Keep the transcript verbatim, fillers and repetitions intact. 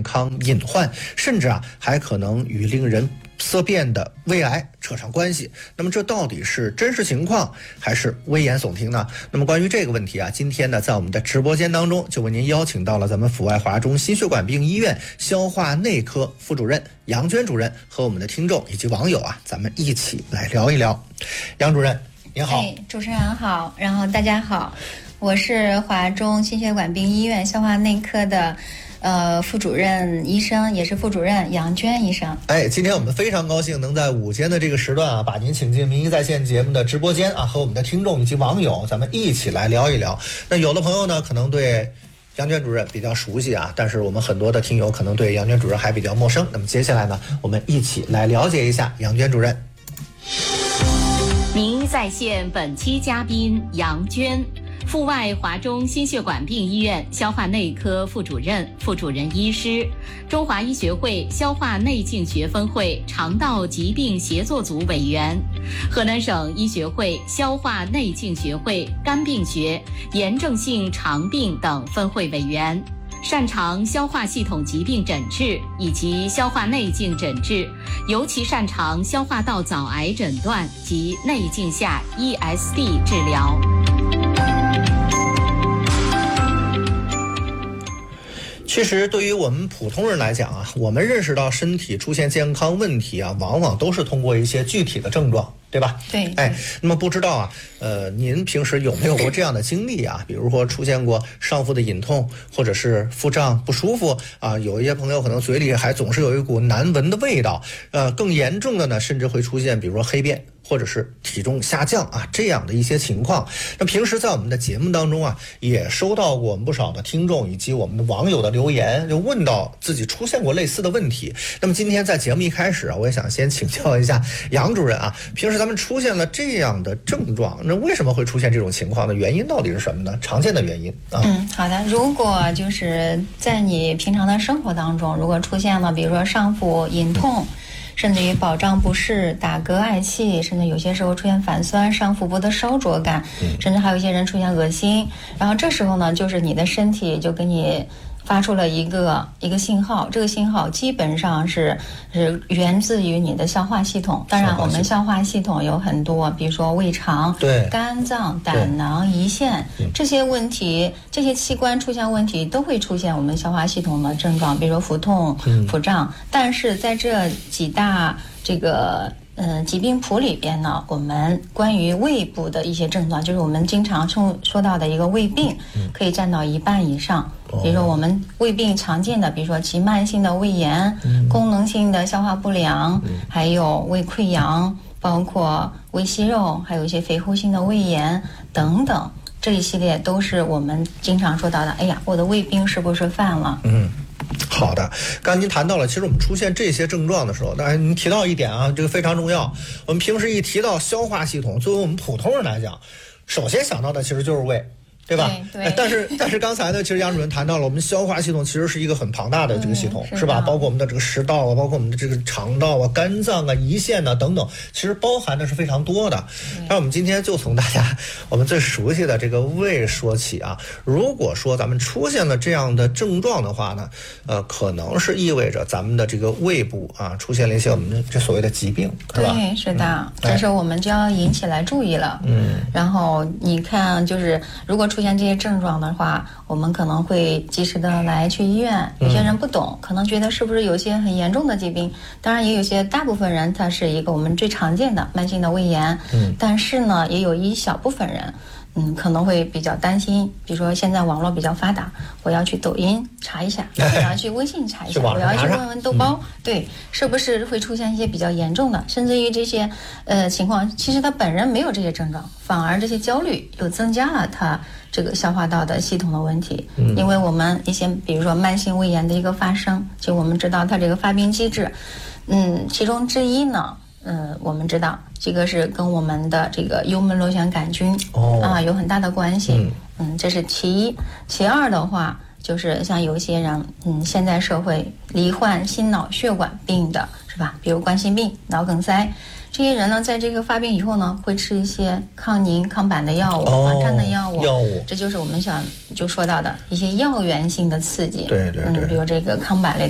健康隐患，甚至啊还可能与令人色变的胃癌扯上关系。那么这到底是真实情况还是危言耸听呢？那么关于这个问题啊，今天呢在我们的直播间当中就为您邀请到了咱们阜外华中心血管病医院消化内科副主任杨娟主任，和我们的听众以及网友啊，咱们一起来聊一聊。杨主任您好。 哎，主持人好，然后大家好，我是华中心血管病医院消化内科的呃，副主任医生，也是副主任杨娟医生。 哎，今天我们非常高兴能在午间的这个时段啊，把您请进民医在线节目的直播间啊，和我们的听众以及网友，咱们一起来聊一聊。那有的朋友呢，可能对杨娟主任比较熟悉啊，但是我们很多的听友可能对杨娟主任还比较陌生。那么接下来呢，我们一起来了解一下杨娟主任。 民医在线本期嘉宾杨娟，阜外华中心血管病医院消化内科副主任、副主任医师，中华医学会消化内镜学分会肠道疾病协作组委员，河南省医学会消化内镜学会肝病学、炎症性肠病等分会委员，擅长消化系统疾病诊治以及消化内镜诊治，尤其擅长消化道早癌诊断及内镜下 E S D 治疗。 其实对于我们普通人来讲啊，我们认识到身体出现健康问题啊，往往都是通过一些具体的症状，对吧？ 对。 哎，那么不知道啊，呃，您平时有没有过这样的经历啊？比如说出现过上腹的隐痛，或者是腹胀不舒服啊？有一些朋友可能嘴里还总是有一股难闻的味道，呃，更严重的呢，甚至会出现比如说黑便，或者是体重下降啊，这样的一些情况。那平时在我们的节目当中啊，也收到过我们不少的听众以及我们的网友的留言，就问到自己出现过类似的问题。那么今天在节目一开始啊，我也想先请教一下杨主任啊，平时咱们出现了这样的症状，那为什么会出现这种情况的原因到底是什么呢？常见的原因啊。 嗯，好的。如果就是在你平常的生活当中，如果出现了比如说上腹隐痛，甚至于饱胀不适、打嗝嗳气，甚至有些时候出现反酸、上腹部的烧灼感，甚至还有一些人出现恶心，然后这时候呢，就是你的身体就给你发出了一个一个信号，这个信号基本上是是源自于你的消化系统。当然我们消化系统有很多，比如说胃肠、 对肝脏、胆囊、胰腺，这些问题，这些器官出现问题都会出现我们消化系统的症状，比如说腹痛、腹胀。但是在这几大这个嗯，疾病谱里边呢，我们关于胃部的一些症状，就是我们经常说说到的一个胃病，可以占到一半以上。比如说我们胃病常见的，比如说其慢性的胃炎、功能性的消化不良，还有胃溃疡，包括胃息肉，还有一些肥厚性的胃炎等等，这一系列都是我们经常说到的。哎呀，我的胃病是不是犯了？ 嗯。好的，刚才您谈到了，其实我们出现这些症状的时候，当然您提到一点啊，这个非常重要。我们平时一提到消化系统，作为我们普通人来讲，首先想到的其实就是胃，对吧？ 对对。 但是但是刚才呢，其实杨主任谈到了，我们消化系统其实是一个很庞大的这个系统， 嗯、 是, 是吧？包括我们的这个食道啊，包括我们的这个肠道啊、肝脏啊、胰腺啊等等，其实包含的是非常多的。那我们今天就从大家我们最熟悉的这个胃说起啊。如果说咱们出现了这样的症状的话呢，呃，可能是意味着咱们的这个胃部啊出现了一些我们这所谓的疾病，是吧？ 对，是的，嗯、这时候我们就要引起来注意了。嗯，然后你看，就是如果出现这些症状的话，我们可能会及时的来去医院。有些人不懂，可能觉得是不是有些很严重的疾病，当然也有些大部分人他是一个我们最常见的慢性的胃炎，嗯，但是呢也有一小部分人嗯，可能会比较担心，比如说现在网络比较发达，我要去抖音查一下，我要去微信查一下，我要去问问豆包，嗯、对，是不是会出现一些比较严重的，甚至于这些呃情况，其实他本人没有这些症状，反而这些焦虑又增加了他这个消化道的系统的问题。嗯、因为我们一些比如说慢性胃炎的一个发生，就我们知道它这个发病机制，嗯，其中之一呢。嗯，我们知道这个是跟我们的这个幽门螺旋杆菌、哦、啊有很大的关系。嗯, 嗯，这是其一。其二的话，就是像有一些人，嗯，现在社会罹患心脑血管病的，是吧？比如冠心病、脑梗塞，这些人呢，在这个发病以后呢，会吃一些抗凝、抗板的药物、防颤的药物。药物，这就是我们想就说到的一些药源性的刺激。 对对对， 嗯，比如这个抗板类